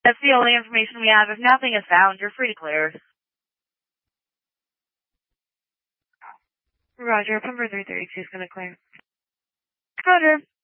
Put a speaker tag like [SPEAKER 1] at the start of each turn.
[SPEAKER 1] That's the only information we have. If nothing is found, you're free to clear.
[SPEAKER 2] Roger, Pumper 332 is going to clear.
[SPEAKER 1] Roger.